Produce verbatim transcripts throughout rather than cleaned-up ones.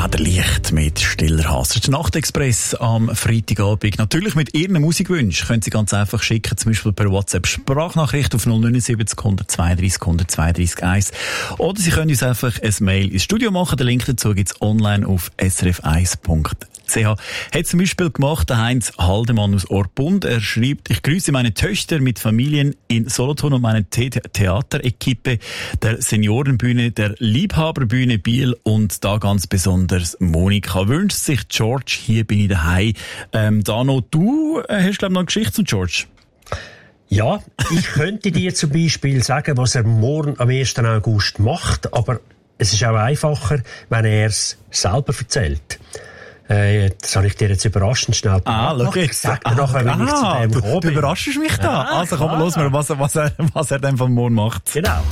federleicht mit Stiller Haas. Das ist der Nachtexpress am Freitagabend. Natürlich mit Ihren Musikwünschen können Sie ganz einfach schicken, zum Beispiel per WhatsApp Sprachnachricht auf null neun sieben null eins zwei drei null eins zwei drei eins. Oder Sie können uns einfach ein Mail ins Studio machen. Den Link dazu gibt es online auf s r f eins punkt c h. Hat zum Beispiel gemacht der Heinz Haldemann aus Orpund. Er schreibt: Ich grüße meine Töchter mit Familien in Solothurn und meine The- Theaterequipe der Seniorenbühne, der Liebhaberbühne Biel und da ganz besonders Monika. Wünscht sich George, hier bin ich daheim. Ähm, Dano, du äh, hast glaube ich noch eine Geschichte zu George. Ja, ich könnte dir zum Beispiel sagen, was er morgen am ersten August macht, aber es ist auch einfacher, wenn er es selber erzählt. Äh, das habe ich dir jetzt überraschend schnell Ah, schau jetzt. Sag dir nachher, wenn ich zu dem du, gekommen du bin. überraschst mich da. Ja, also komm, los mal, was, was, er, was er denn von morgen macht. Genau.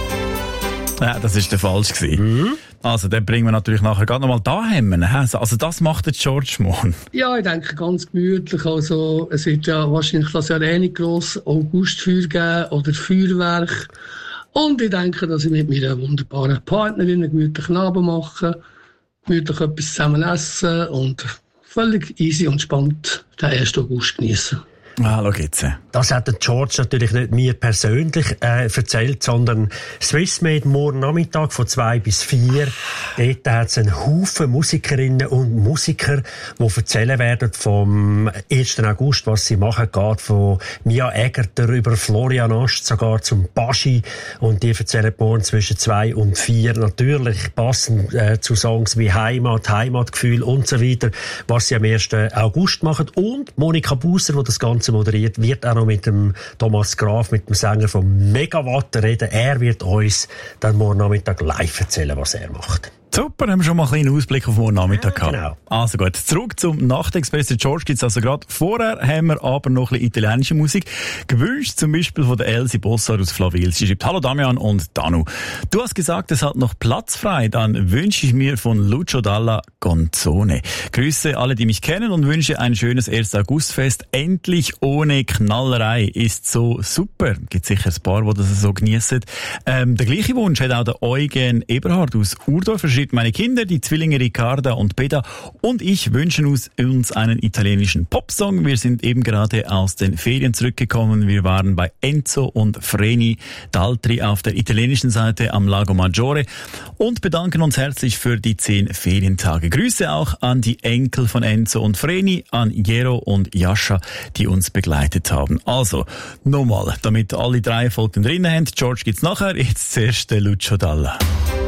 Ja, das ist der falsch gewesen. Mhm. Also, dann bringen wir natürlich nachher gerade nochmal da hemmen. Also, das macht der George morgen. Ja, ich denke ganz gemütlich. Also, es wird ja wahrscheinlich das Jahr eh nicht gross Augustfeuer geben oder Feuerwerk. Und ich denke, dass ich mit meiner wunderbaren Partnerin einen gemütlichen Abend mache, gemütlich etwas zusammen essen und völlig easy und entspannt den ersten August genießen. Ah, schau jetzt. Das hat der George natürlich nicht mir persönlich äh, erzählt, sondern Swissmade morgen Nachmittag von zwei bis vier. Dort hat es einen Haufen Musikerinnen und Musiker, die erzählen werden vom ersten August, was sie machen. Geht von Mia Egerter über Florian Ast sogar zum Baschi. Und die erzählen morgen zwischen zwei und vier. Natürlich passend äh, zu Songs wie Heimat, Heimatgefühl und so weiter, was sie am ersten August machen. Und Monika Busser, die das Ganze moderiert, wird auch noch mit dem Thomas Graf, mit dem Sänger von Megawatt reden. Er wird uns dann morgen Nachmittag live erzählen, was er macht. Super, haben wir schon mal einen kleinen Ausblick auf morgen Nachmittag ja, gehabt. Genau. Also gut, zurück zum Nachtexpress. Der George gibt's also gerade. Vorher haben wir aber noch ein bisschen italienische Musik. Gewünscht zum Beispiel von der Elsie Bossard aus Flawil. Sie schreibt: Hallo Damian und Danu. Du hast gesagt, es hat noch Platz frei. Dann wünsche ich mir von Lucio Dalla Gonzone. Grüße alle, die mich kennen und wünsche ein schönes ersten Augustfest. Endlich ohne Knallerei. Ist so super. Gibt sicher ein paar, die das so geniessen. Ähm, der gleiche Wunsch hat auch der Eugen Eberhard aus Urdorf. Meine Kinder, die Zwillinge Ricarda und Beda und ich wünschen uns, uns einen italienischen Popsong. Wir sind eben gerade aus den Ferien zurückgekommen. Wir waren bei Enzo und Vreni Daltri auf der italienischen Seite am Lago Maggiore und bedanken uns herzlich für die zehn Ferientage. Grüße auch an die Enkel von Enzo und Vreni, an Jero und Jascha, die uns begleitet haben. Also, nochmal, damit alle drei Folgen drin haben. George gibt's nachher. Jetzt zuerst der Lucio Dalla.